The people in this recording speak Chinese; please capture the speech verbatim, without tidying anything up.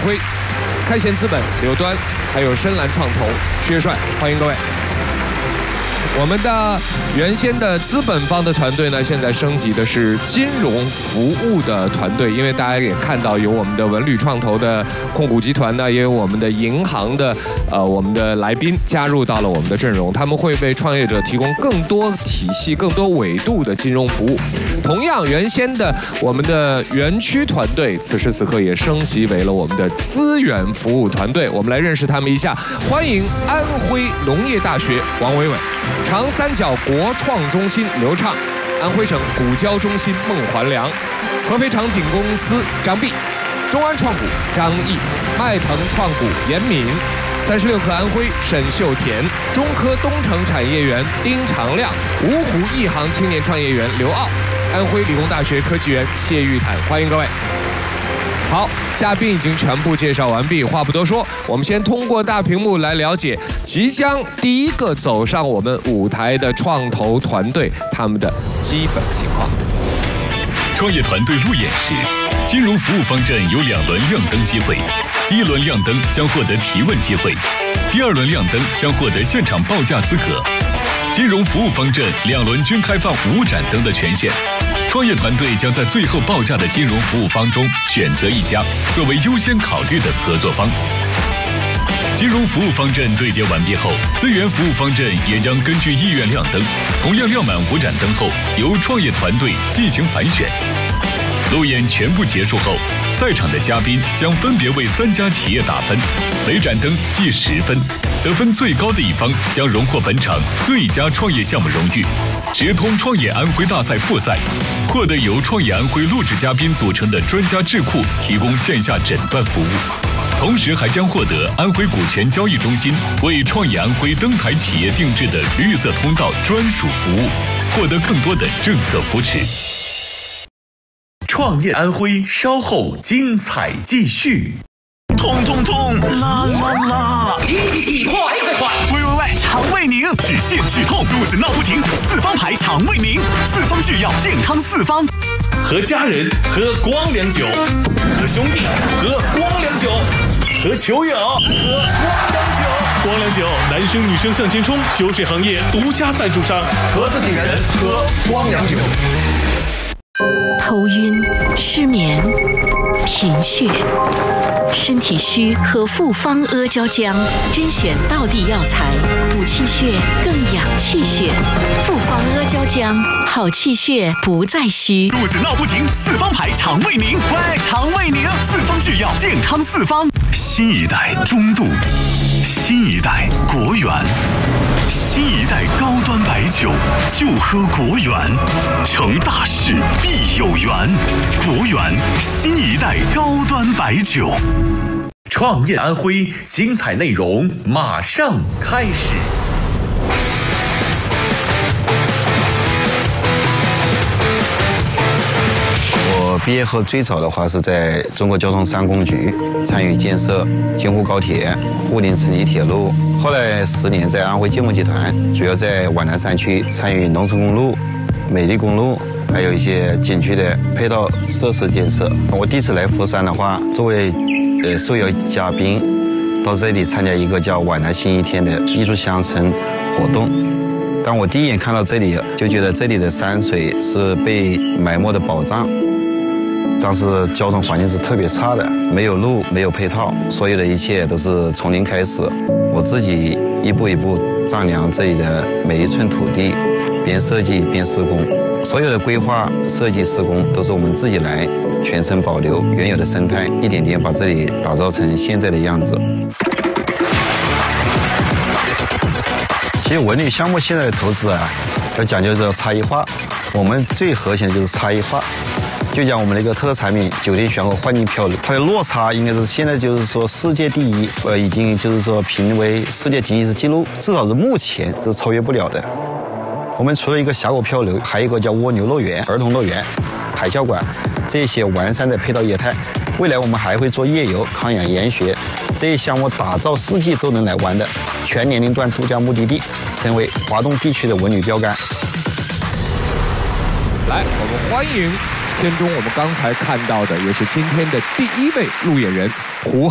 辉、开贤资本刘端，还有深蓝创投薛帅，欢迎各位。我们的原先的资本方的团队呢，现在升级的是金融服务的团队，因为大家也看到有我们的文旅创投的控股集团呢，也有我们的银行的呃我们的来宾加入到了我们的阵容，他们会为创业者提供更多体系、更多纬度的金融服务。同样，原先的我们的园区团队，此时此刻也升级为了我们的资源服务团队。我们来认识他们一下，欢迎安徽农业大学王伟伟。长三角国创中心刘畅，安徽省股交中心孟环良，合肥场景公司张碧，中安创股张毅，迈腾创股严敏，三十六氪安徽沈秀田，中科东城产业园丁长亮，芜湖亿航青年创业园刘傲，安徽理工大学科技园谢玉坦，欢迎各位。好，嘉宾已经全部介绍完毕，话不多说，我们先通过大屏幕来了解即将第一个走上我们舞台的创投团队他们的基本情况。 创业团队路演时，金融服务方阵有两轮亮灯机会，第一轮亮灯将获得提问机会，第二轮亮灯将获得现场报价资格。金融服务方阵两轮均开放无盏灯的权限。创业团队将在最后报价的金融服务方中选择一家作为优先考虑的合作方。金融服务方阵对接完毕后，资源服务方阵也将根据意愿亮灯，同样亮满五盏灯后，由创业团队进行反选。路演全部结束后，在场的嘉宾将分别为三家企业打分，每盏灯计十分，得分最高的一方将荣获本场最佳创业项目荣誉。直通创业安徽大赛复赛，获得由创业安徽录制嘉宾组成的专家智库提供线下诊断服务，同时还将获得安徽股权交易中心为创业安徽登台企业定制的绿色通道专属服务，获得更多的政策扶持。 创业安徽稍后精彩继续。 痛痛痛，啦啦啦！ 急急急，快快快！ 喂喂喂，肠胃宁，止泻止痛，肚子闹不停，四方牌肠胃宁，四方制药，健康四方。 和家人喝光良酒，和兄弟喝光良酒，和球友喝光良酒。 光良酒，男生女生向前冲，酒水行业独家赞助商。 和自己人喝光良酒。 头晕、失眠、贫血、身体虚，喝复方阿胶浆，甄选道地药材，补气血，更养气血。复方阿胶浆，好气血不再虚。 肚子闹不停，四方牌肠胃宁，喂，肠胃宁，四方制药，健康四方。新一代中度，新一代国源。新一代高端白酒，就喝国源，成大事必有缘。国源新一代高端白酒。 创业安徽，精彩内容马上开始。 我毕业后最早的话是在中国交通三公局参与建设京沪高铁、沪宁城际铁路，后来十年在安徽建工集团，主要在皖南山区参与农村公路、美丽公路，还有一些景区的配套设施建设。我第一次来佛山的话，作为呃受邀嘉宾，到这里参加一个叫皖南新一天的艺术乡村活动。当我第一眼看到这里，就觉得这里的山水是被埋没的宝藏。当时交通环境是特别差的，没有路，没有配套，所有的一切都是从零开始。我自己一步一步丈量这里的每一寸土地，边设计边施工，所有的规划、设计、施工都是我们自己来，全程保留原有的生态，一点点把这里打造成现在的样子。其实文旅项目现在的投资啊，要讲究这差异化，我们最核心的就是差异化。就讲我们的一个特色产品酒店选购环境漂流，它的落差应该是现在就是说世界第一，呃，已经就是说评为世界吉尼斯纪录，至少是目前是超越不了的。我们除了一个峡谷漂流，还有一个叫蜗牛乐园、儿童乐园、海啸馆，这些完善的配套业态。未来我们还会做夜游、康养研学这些项目，打造四季都能来玩的全年龄段度假目的地，成为华东地区的文旅标杆。 来，我们欢迎片中我们刚才看到的，也是今天的第一位路演人胡